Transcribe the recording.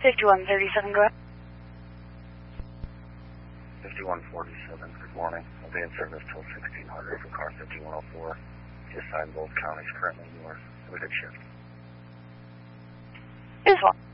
5137, go ahead. 5147, good morning. I'll be in service till 1600 for car 5104. Just signed both counties currently north. Have a good shift. As well.